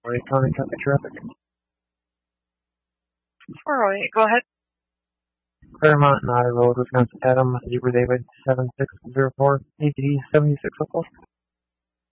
Wayne County Traffic. 408, go ahead. Claremont and Otter Road, Wisconsin, Adam, Zebra David, 7604, AGD 7604.